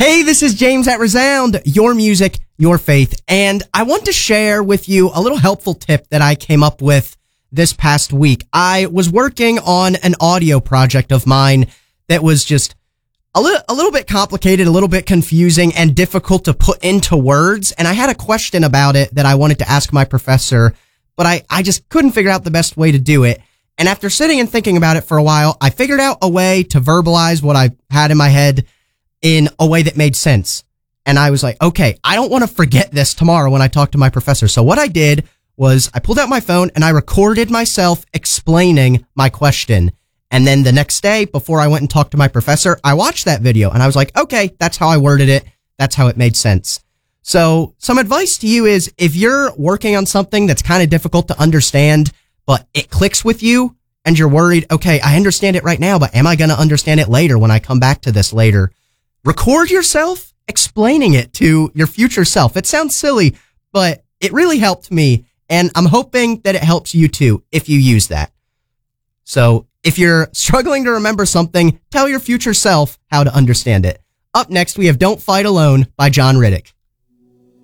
Hey, this is James at Resound, your music, your faith, and I want to share with you a little helpful tip that I came up with this past week. I was working on an audio project of mine that was just a little bit complicated, a little bit confusing, and difficult to put into words, and I had a question about it that I wanted to ask my professor, but I just couldn't figure out the best way to do it. And after sitting and thinking about it for a while, I figured out a way to verbalize what I had in my head in a way that made sense. And I was like, okay, I don't want to forget this tomorrow when I talk to my professor. So what I did was I pulled out my phone and I recorded myself explaining my question. And then the next day, before I went and talked to my professor, I watched that video and I was like, okay, that's how I worded it. That's how it made sense. So some advice to you is if you're working on something that's kind of difficult to understand, but it clicks with you and you're worried, okay, I understand it right now, but am I going to understand it later when I come back to this later? Record yourself explaining it to your future self. It sounds silly, but it really helped me, and I'm hoping that it helps you too if you use that. So if you're struggling to remember something, tell your future self how to understand it. Up next, we have Don't Fight Alone by John Riddick.